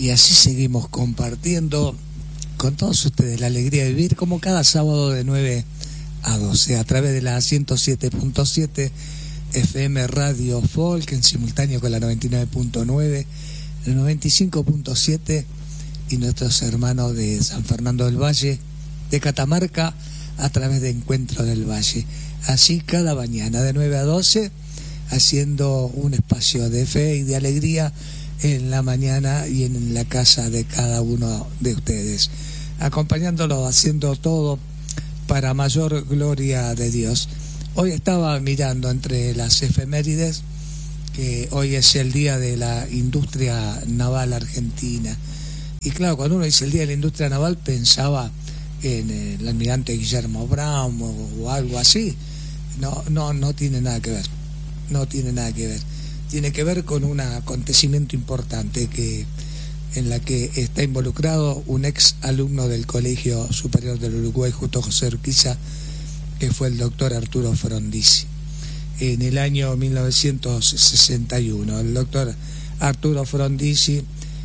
Y así seguimos compartiendo con todos ustedes la alegría de vivir, como cada sábado de 9 a 12 a través de la 107.7 FM Radio Folk, en simultáneo con la 99.9, el 95.7 y nuestros hermanos de San Fernando del Valle, de Catamarca, a través de Encuentro del Valle. Así cada mañana de 9 a 12, haciendo un espacio de fe y de alegría en la mañana y en la casa de cada uno de ustedes, acompañándolo, haciendo todo para mayor gloria de Dios. Hoy estaba mirando entre las efemérides que hoy es el día de la industria naval argentina, y claro, cuando uno dice el día de la industria naval pensaba en el almirante Guillermo Brown o algo así. No tiene nada que ver, no tiene nada que ver. Tiene que ver con un acontecimiento importante en la que está involucrado un ex alumno del Colegio Superior del Uruguay, Justo José Urquiza, que fue el doctor Arturo Frondizi. En el año 1961, el doctor Arturo Frondizi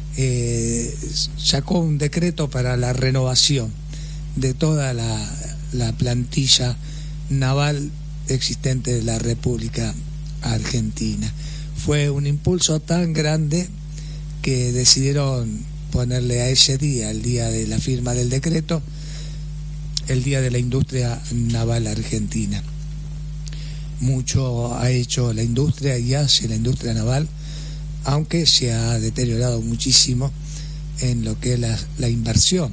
sacó un decreto para la renovación de toda la plantilla naval existente de la República Argentina. Fue un impulso tan grande que decidieron ponerle a ese día, el día de la firma del decreto, el día de la industria naval argentina. Mucho ha hecho la industria y hace la industria naval, aunque se ha deteriorado muchísimo en lo que es la inversión.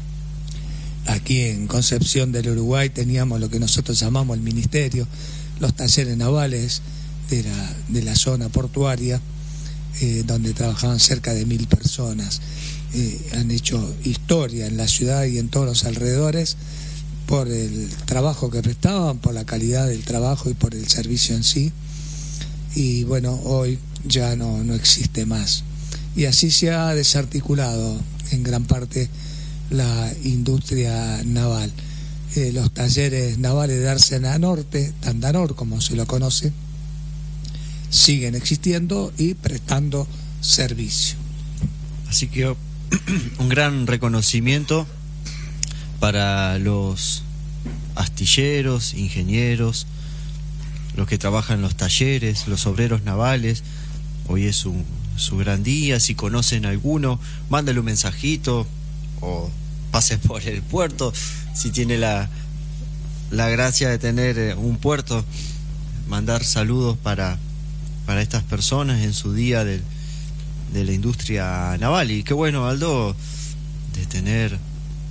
Aquí en Concepción del Uruguay teníamos lo que nosotros llamamos el ministerio, los talleres navales de la zona portuaria, donde trabajaban cerca de 1000 personas. Han hecho historia en la ciudad y en todos los alrededores por el trabajo que prestaban, por la calidad del trabajo y por el servicio en sí. Y bueno, hoy ya no existe más. Y así se ha desarticulado en gran parte la industria naval. Los talleres navales de Arsenal Norte, Tandanor como se lo conoce, siguen existiendo y prestando servicio. Así que un gran reconocimiento para los astilleros, ingenieros, los que trabajan en los talleres, los obreros navales. Hoy es su gran día. Si conocen a alguno, mándale un mensajito o pase por el puerto. Si tiene la gracia de tener un puerto, mandar saludos para estas personas en su día de la industria naval. Y qué bueno, Aldo, de tener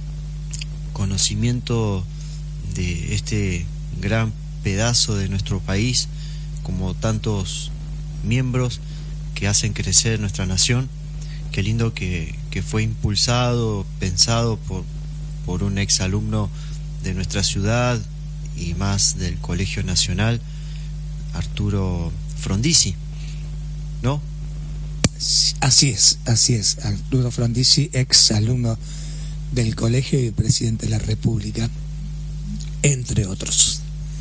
conocimiento de este gran pedazo de nuestro país, como tantos miembros que hacen crecer nuestra nación. Qué lindo que fue impulsado, pensado por un ex alumno de nuestra ciudad y más del Colegio Nacional, Arturo Frondizi, ¿no? Así es, Arturo Frondizi, ex alumno del colegio y presidente de la República, entre otros.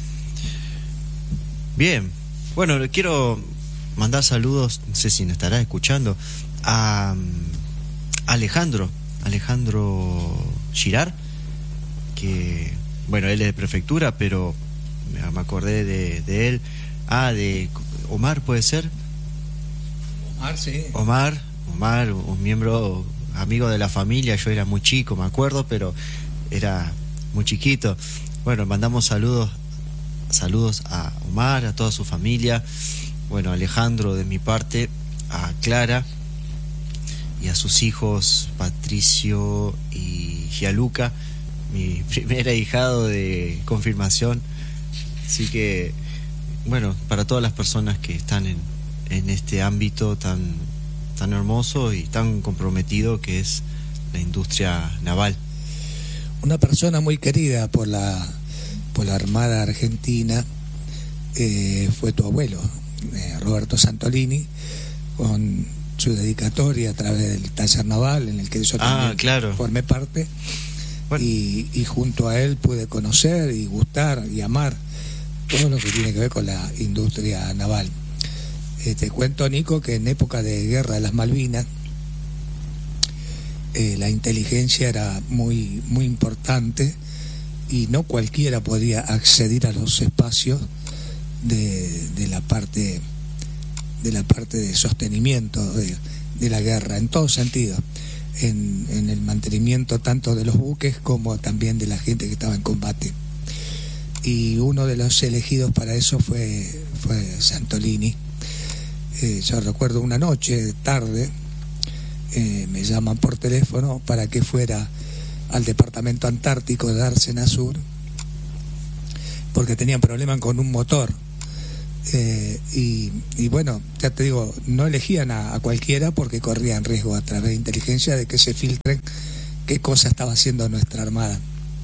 Bien, bueno, le quiero mandar saludos, no sé si nos estará escuchando, a Alejandro Girard, que, bueno, él es de prefectura, pero me acordé de él. De Omar, ¿puede ser? Omar, sí. Omar, un miembro, amigo de la familia. Yo era muy chico, me acuerdo, pero era muy chiquito. Bueno, mandamos saludos a Omar, a toda su familia. Bueno, Alejandro de mi parte, a Clara y a sus hijos Patricio y Gianluca, mi primer ahijado de confirmación. Así que, bueno, para todas las personas que están en este ámbito tan hermoso y tan comprometido que es la industria naval. Una persona muy querida por la Armada Argentina fue tu abuelo, Roberto Santolini, con su dedicatoria a través del taller naval en el que yo también formé parte. Bueno. Y junto a él pude conocer y gustar y amar todo lo que tiene que ver con la industria naval. Te cuento, Nico, que en época de guerra de las Malvinas la inteligencia era muy, muy importante y no cualquiera podía acceder a los espacios de la parte de sostenimiento de la guerra, en todo sentido, en el mantenimiento tanto de los buques como también de la gente que estaba en combate. Y uno de los elegidos para eso fue Santolini. Yo recuerdo una noche tarde, me llaman por teléfono para que fuera al departamento antártico de Dársena Sur porque tenían problemas con un motor. Y bueno, ya te digo, no elegían a cualquiera porque corrían riesgo a través de inteligencia de que se filtren qué cosa estaba haciendo nuestra armada.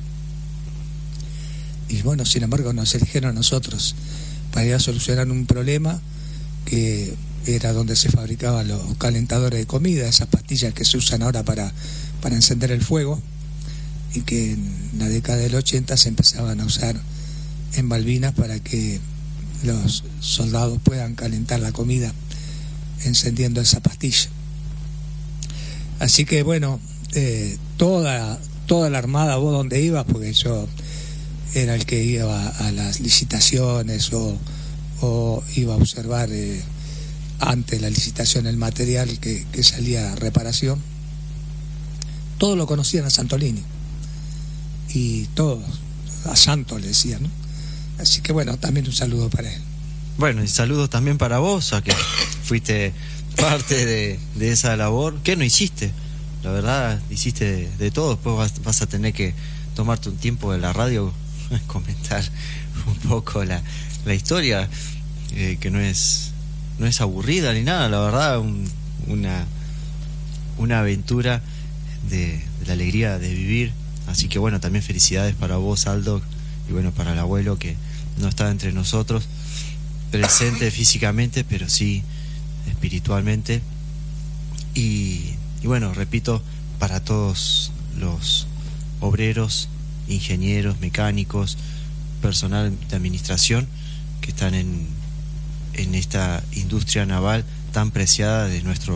Y bueno, sin embargo nos eligieron a nosotros para ir a solucionar un problema que era donde se fabricaban los calentadores de comida, esas pastillas que se usan ahora para encender el fuego y que en la década del 80 se empezaban a usar en Malvinas para que los soldados puedan calentar la comida encendiendo esa pastilla. Así que bueno, toda la armada, vos donde ibas, porque yo era el que iba a las licitaciones o iba a observar antes de la licitación el material que salía a reparación, todos lo conocían a Santolini y todos a Santo le decían, ¿no? Así que bueno, también un saludo para él. Bueno, y saludos también para vos, a que fuiste parte de esa labor. ¿Qué no hiciste? La verdad, hiciste de todo. Después vas a tener que tomarte un tiempo de la radio, comentar un poco la historia, que no es aburrida ni nada, la verdad, una aventura de la alegría de vivir. Así que bueno, también felicidades para vos, Aldo, y bueno, para el abuelo que no está entre nosotros presente físicamente, pero sí espiritualmente. Y bueno, repito, para todos los obreros, ingenieros, mecánicos, personal de administración que están en esta industria naval tan preciada de nuestro